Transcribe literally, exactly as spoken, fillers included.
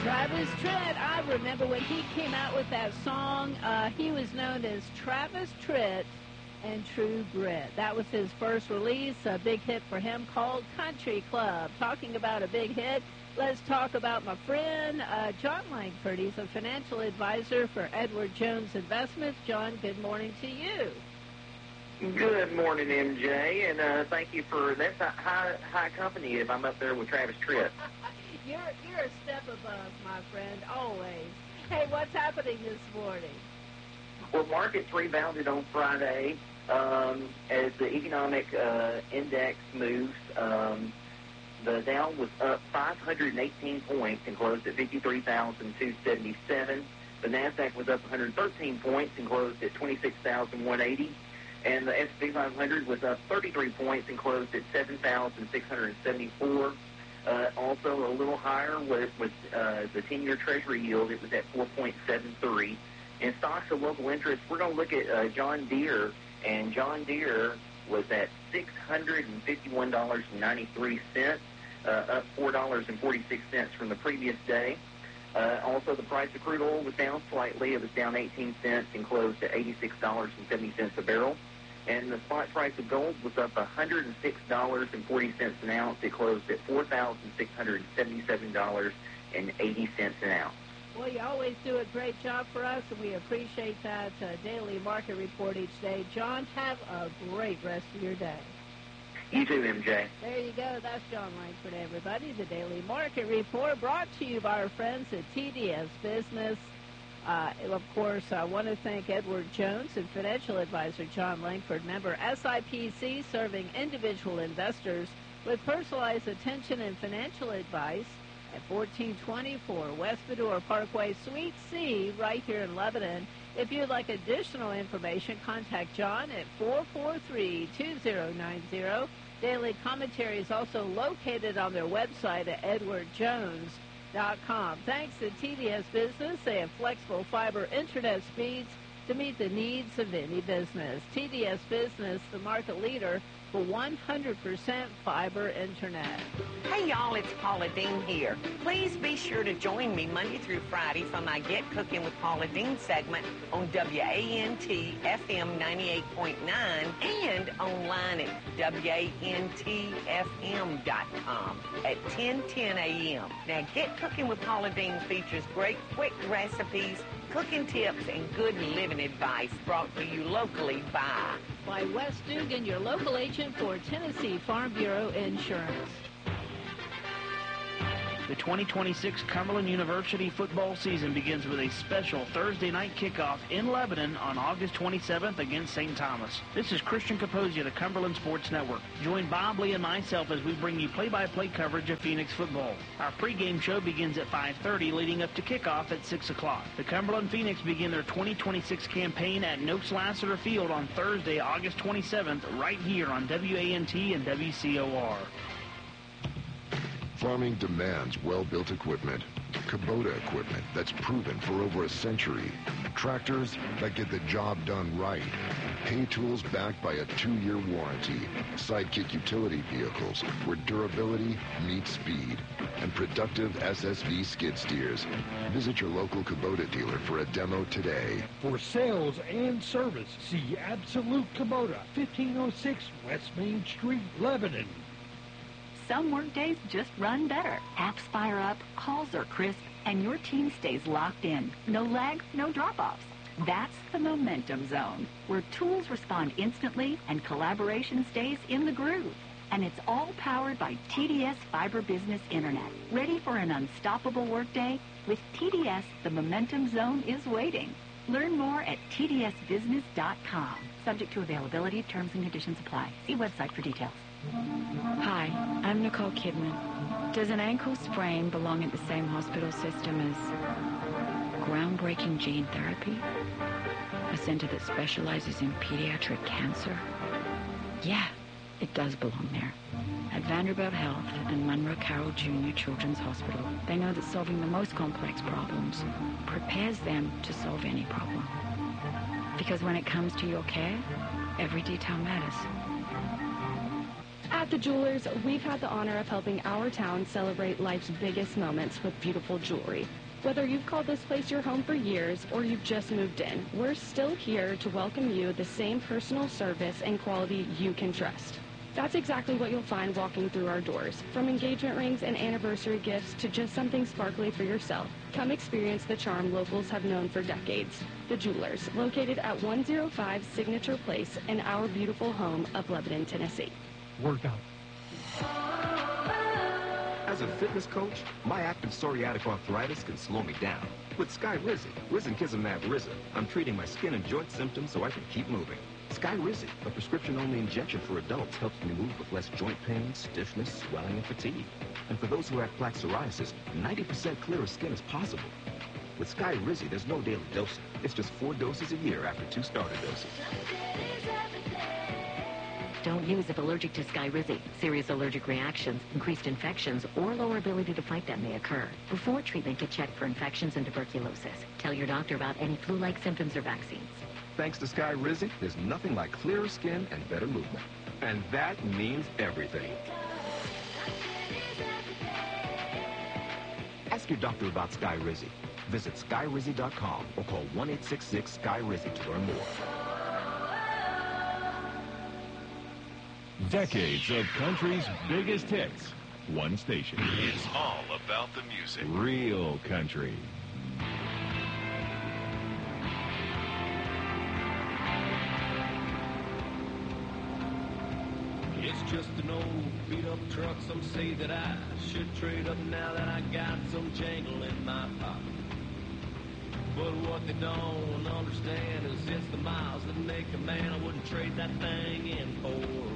Travis Tritt, I remember when he came out with that song, uh, he was known as Travis Tritt and True Grit. That was his first release, a big hit for him called Country Club. Talking about a big hit, let's talk about my friend, uh, John Langford. He's a financial advisor for Edward Jones Investments. John, good morning to you. Good morning, M J, and uh, thank you for, that's a high, high company if I'm up there with Travis Tritt. You're, you're a step above, my friend, always. Hey, what's happening this morning? Well, markets rebounded on Friday um, as the economic uh, index moves. Um, the Dow was up five hundred eighteen points and closed at fifty-three thousand two hundred seventy-seven. The NASDAQ was up one hundred thirteen points and closed at twenty-six thousand one hundred eighty. And the S and P five hundred was up thirty-three points and closed at seven thousand six hundred seventy-four. Uh, also a little higher with, with uh, the ten-year Treasury yield. It was at four point seven three. In stocks of local interest, we're going to look at uh, John Deere, and John Deere was at six hundred fifty-one dollars and ninety-three cents, uh, up four dollars and forty-six cents from the previous day. Uh, also, the price of crude oil was down slightly. It was down eighteen cents and closed at eighty-six dollars and seventy cents a barrel. And the spot price of gold was up one hundred six dollars and forty cents an ounce. It closed at four thousand six hundred seventy-seven dollars and eighty cents an ounce. Well, you always do a great job for us, and we appreciate that uh, daily market report each day. John, have a great rest of your day. You too, M J. There you go. That's John Langford, everybody. The Daily Market Report brought to you by our friends at T D S Business. Uh, of course, I want to thank Edward Jones and financial advisor John Langford, member S I P C, serving individual investors with personalized attention and financial advice at fourteen twenty-four West Bador Parkway, Suite C, right here in Lebanon. If you'd like additional information, contact John at four four three, two zero nine zero. Daily commentary is also located on their website at edward jones dot com. Thanks to T D S Business, they have flexible fiber internet speeds to meet the needs of any business. T D S Business, the market leader for one hundred percent fiber internet. Hey, y'all, it's Paula Dean here. Please be sure to join me Monday through Friday for my Get Cooking with Paula Dean segment on W A N T F M ninety-eight point nine and online at W A N T F M dot com at ten ten a m Now, Get Cooking with Paula Dean features great quick recipes, cooking tips, and good living advice brought to you locally by... by Wes Dugan, your local agent for Tennessee Farm Bureau Insurance. The twenty twenty-six Cumberland University football season begins with a special Thursday night kickoff in Lebanon on August twenty-seventh against Saint Thomas. This is Christian Capozzi of the Cumberland Sports Network. Join Bob Lee and myself as we bring you play-by-play coverage of Phoenix football. Our pregame show begins at five thirty, leading up to kickoff at six o'clock. The Cumberland Phoenix begin their twenty twenty-six campaign at Noakes Lassiter Field on Thursday, August twenty-seventh, right here on W A N T and W C O R. Farming demands well-built equipment. Kubota equipment that's proven for over a century. Tractors that get the job done right. Hay tools backed by a two-year warranty. Sidekick utility vehicles where durability meets speed. And productive S S V skid steers. Visit your local Kubota dealer for a demo today. For sales and service, see Absolute Kubota, fifteen oh six West Main Street, Lebanon. Some workdays just run better. Apps fire up, calls are crisp, and your team stays locked in. No lag, no drop-offs. That's the Momentum Zone, where tools respond instantly and collaboration stays in the groove. And it's all powered by T D S Fiber Business Internet. Ready for an unstoppable workday? With T D S, the Momentum Zone is waiting. Learn more at T D S business dot com. Subject to availability, terms and conditions apply. See website for details. Hi, I'm Nicole Kidman. Does an ankle sprain belong at the same hospital system as groundbreaking gene therapy? A center that specializes in pediatric cancer? Yeah, it does belong there. At Vanderbilt Health and Monroe Carroll Junior Children's Hospital, they know that solving the most complex problems prepares them to solve any problem. Because when it comes to your care, every detail matters. At the Jewelers, we've had the honor of helping our town celebrate life's biggest moments with beautiful jewelry. Whether you've called this place your home for years or you've just moved in, we're still here to welcome you the same personal service and quality you can trust. That's exactly what you'll find walking through our doors. From engagement rings and anniversary gifts to just something sparkly for yourself. Come experience the charm locals have known for decades. The Jewelers, located at one oh five Signature Place in our beautiful home of Lebanon, Tennessee. Work out. As a fitness coach, my active psoriatic arthritis can slow me down. With Skyrizi, Risankizumab Riza, I'm treating my skin and joint symptoms so I can keep moving. Skyrizi, a prescription-only injection for adults, helps me move with less joint pain, stiffness, swelling, and fatigue. And for those who have plaque psoriasis, ninety percent clearer skin is possible. With Skyrizi, there's no daily dosing. It's just four doses a year after two starter doses. Don't use if allergic to Skyrizi. Serious allergic reactions, increased infections, or lower ability to fight them may occur. Before treatment, get checked for infections and tuberculosis. Tell your doctor about any flu-like symptoms or vaccines. Thanks to Skyrizi, there's nothing like clearer skin and better movement. And that means everything. Ask your doctor about Skyrizi. Visit Skyrizi dot com or call one eight six six Sky Rizi to learn more. Decades of country's biggest hits. One station. It's all about the music. Real country. It's just an old beat-up truck. Some say that I should trade up now that I got some jangle in my pocket. But what they don't understand is it's the miles that make a man. I wouldn't trade that thing in for